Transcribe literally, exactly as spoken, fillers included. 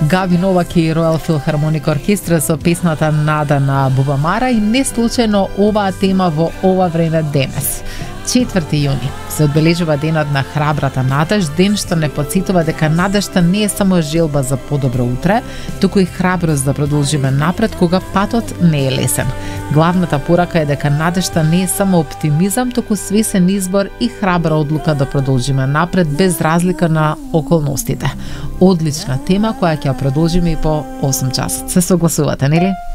Габи Новак и Ројал Филхармоник оркестра со песната Нада на Бубамара, и не случајно оваа тема во ова време денес. четврти јуни се одбележува денот на храбрата надеж, ден што не потсетува дека надежта не е само желба за подобро утре, туку и храброст да продолжиме напред кога патот не е лесен. Главната порака е дека надежта не е само оптимизам, туку свесен избор и храбра одлука да продолжиме напред без разлика на околностите. Одлична тема која ќе ја продолжиме и по осум часот. Се согласувате, нели?